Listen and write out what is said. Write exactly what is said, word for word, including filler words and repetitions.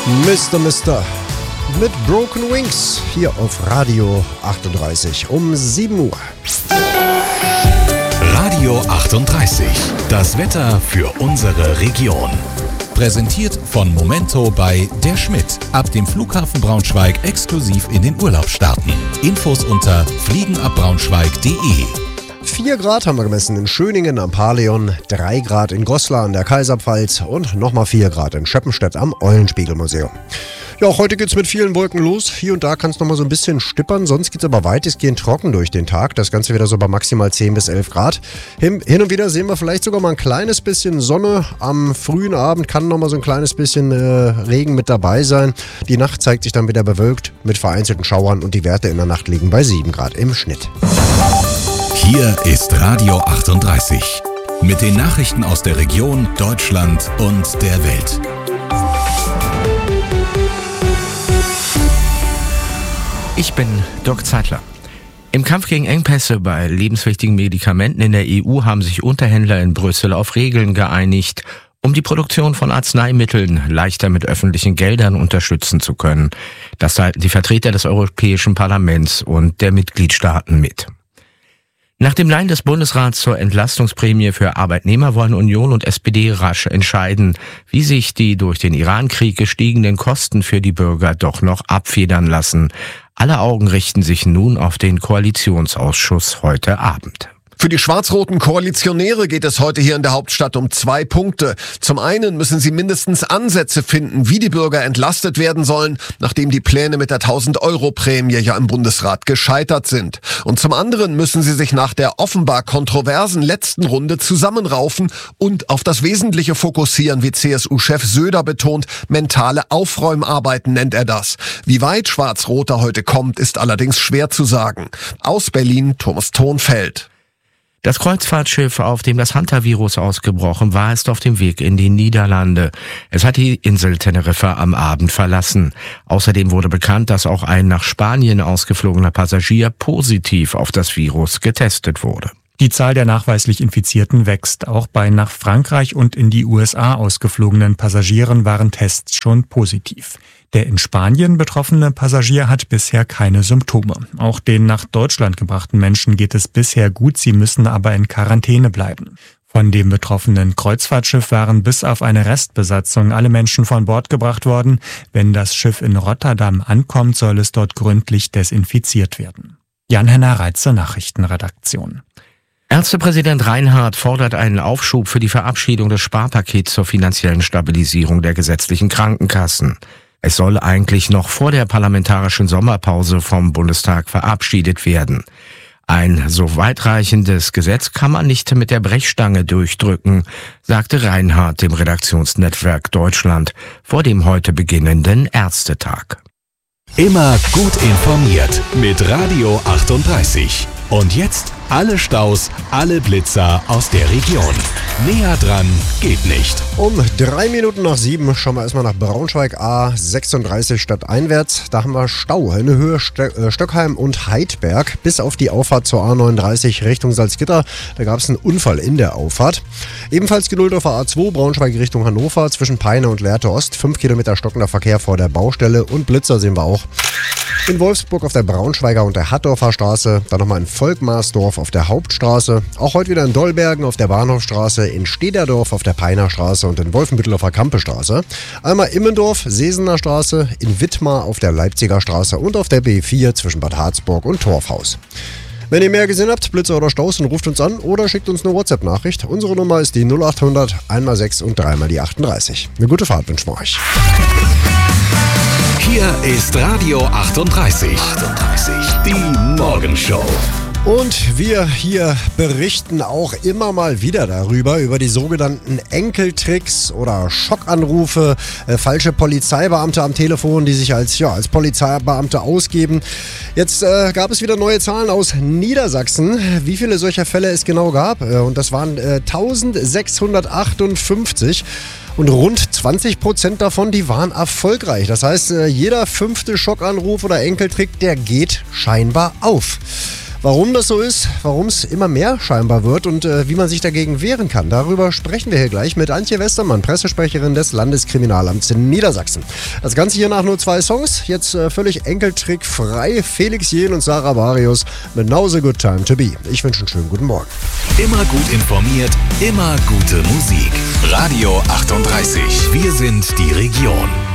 Mister Mister mit Broken Wings hier auf Radio achtunddreißig um sieben Uhr. Radio achtunddreißig, das Wetter für unsere Region. Präsentiert von Momento bei Der Schmidt. Ab dem Flughafen Braunschweig exklusiv in den Urlaub starten. Infos unter fliegenabbraunschweig punkt de. vier Grad haben wir gemessen in Schöningen am Paleon, drei Grad in Goslar an der Kaiserpfalz und nochmal vier Grad in Schöppenstedt am Eulenspiegelmuseum. Ja, auch heute geht's mit vielen Wolken los. Hier und da kann es nochmal so ein bisschen stippern, sonst geht's aber weitestgehend trocken durch den Tag. Das Ganze wieder so bei maximal zehn bis elf Grad. Hin, hin und wieder sehen wir vielleicht sogar mal ein kleines bisschen Sonne. Am frühen Abend kann nochmal so ein kleines bisschen äh, Regen mit dabei sein. Die Nacht zeigt sich dann wieder bewölkt mit vereinzelten Schauern und die Werte in der Nacht liegen bei sieben Grad im Schnitt. Hier ist Radio achtunddreißig mit den Nachrichten aus der Region, Deutschland und der Welt. Ich bin Dirk Zeitler. Im Kampf gegen Engpässe bei lebenswichtigen Medikamenten in der E U haben sich Unterhändler in Brüssel auf Regeln geeinigt, um die Produktion von Arzneimitteln leichter mit öffentlichen Geldern unterstützen zu können. Das teilten die Vertreter des Europäischen Parlaments und der Mitgliedstaaten mit. Nach dem Nein des Bundesrats zur Entlastungsprämie für Arbeitnehmer wollen Union und S P D rasch entscheiden, wie sich die durch den Iran-Krieg gestiegenen Kosten für die Bürger doch noch abfedern lassen. Alle Augen richten sich nun auf den Koalitionsausschuss heute Abend. Für die schwarz-roten Koalitionäre geht es heute hier in der Hauptstadt um zwei Punkte. Zum einen müssen sie mindestens Ansätze finden, wie die Bürger entlastet werden sollen, nachdem die Pläne mit der tausend-Euro-Prämie ja im Bundesrat gescheitert sind. Und zum anderen müssen sie sich nach der offenbar kontroversen letzten Runde zusammenraufen und auf das Wesentliche fokussieren, wie C S U-Chef Söder betont. Mentale Aufräumarbeiten nennt er das. Wie weit Schwarz-Roter heute kommt, ist allerdings schwer zu sagen. Aus Berlin, Thomas Thonfeld. Das Kreuzfahrtschiff, auf dem das Hantavirus ausgebrochen war, ist auf dem Weg in die Niederlande. Es hat die Insel Teneriffa am Abend verlassen. Außerdem wurde bekannt, dass auch ein nach Spanien ausgeflogener Passagier positiv auf das Virus getestet wurde. Die Zahl der nachweislich Infizierten wächst. Auch bei nach Frankreich und in die U S A ausgeflogenen Passagieren waren Tests schon positiv. Der in Spanien betroffene Passagier hat bisher keine Symptome. Auch den nach Deutschland gebrachten Menschen geht es bisher gut, sie müssen aber in Quarantäne bleiben. Von dem betroffenen Kreuzfahrtschiff waren bis auf eine Restbesatzung alle Menschen von Bord gebracht worden. Wenn das Schiff in Rotterdam ankommt, soll es dort gründlich desinfiziert werden. Jan-Henner Reitze, Nachrichtenredaktion. Ärztepräsident Reinhardt fordert einen Aufschub für die Verabschiedung des Sparpakets zur finanziellen Stabilisierung der gesetzlichen Krankenkassen. Es soll eigentlich noch vor der parlamentarischen Sommerpause vom Bundestag verabschiedet werden. Ein so weitreichendes Gesetz kann man nicht mit der Brechstange durchdrücken, sagte Reinhardt dem Redaktionsnetzwerk Deutschland vor dem heute beginnenden Ärztetag. Immer gut informiert mit Radio achtunddreißig. Und jetzt alle Staus, alle Blitzer aus der Region. Näher dran geht nicht. Um drei Minuten nach sieben schauen wir erstmal nach Braunschweig A sechsunddreißig stadteinwärts. Da haben wir Stau in der Höhe St- äh, Stöckheim und Heidberg bis auf die Auffahrt zur A neununddreißig Richtung Salzgitter. Da gab es einen Unfall in der Auffahrt. Ebenfalls Geduld auf der A zwei Braunschweig Richtung Hannover zwischen Peine und Lehrte Ost. Fünf Kilometer stockender Verkehr vor der Baustelle und Blitzer sehen wir auch. In Wolfsburg auf der Braunschweiger und der Hattorfer Straße, dann nochmal in Volkmarsdorf auf der Hauptstraße, auch heute wieder in Dollbergen auf der Bahnhofstraße, in Stederdorf auf der Peiner Straße und in Wolfenbüttel auf der Kampestraße. Einmal Immendorf, Sesener Straße, in Wittmar auf der Leipziger Straße und auf der B vier zwischen Bad Harzburg und Torfhaus. Wenn ihr mehr gesehen habt, Blitzer oder Staus, dann ruft uns an oder schickt uns eine WhatsApp-Nachricht. Unsere Nummer ist die null acht hundert einmal sechs und dreimal die achtunddreißig. Eine gute Fahrt wünschen wir euch. Hier ist Radio achtunddreißig. achtunddreißig. Die Morgenshow. Und wir hier berichten auch immer mal wieder darüber, über die sogenannten Enkeltricks oder Schockanrufe, äh, falsche Polizeibeamte am Telefon, die sich als, ja, als Polizeibeamte ausgeben. Jetzt äh, gab es wieder neue Zahlen aus Niedersachsen, wie viele solcher Fälle es genau gab. Äh, und das waren äh, eintausendsechshundertachtundfünfzig. Und rund zwanzig Prozent davon, die waren erfolgreich. Das heißt, äh, jeder fünfte Schockanruf oder Enkeltrick, der geht scheinbar auf. Warum das so ist, warum es immer mehr scheinbar wird und äh, wie man sich dagegen wehren kann, darüber sprechen wir hier gleich mit Antje Westermann, Pressesprecherin des Landeskriminalamts in Niedersachsen. Das Ganze hier nach nur zwei Songs, jetzt äh, völlig enkeltrickfrei. Felix Jähn und Sarah Barrios mit Now is a Good Time to Be. Ich wünsche einen schönen guten Morgen. Immer gut informiert, immer gute Musik. Radio achtunddreißig. Wir sind die Region.